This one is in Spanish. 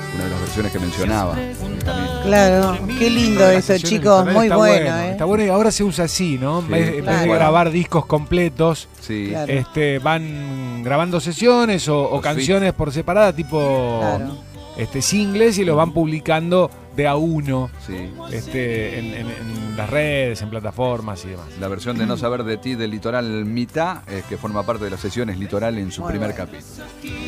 una de las versiones que mencionaba. Claro, qué lindo eso, chicos, muy está bueno. Está bueno y ahora se usa así, ¿no? Sí, En vez de claro. grabar discos completos, Sí. Claro. van grabando sesiones o Los canciones por separada, tipo Claro. singles, y los van publicando de a uno Sí. en las redes, en plataformas y demás. La versión de No saber de ti del Litoral Mitad, que forma parte de las sesiones Litoral en su Muy primer bueno. capítulo.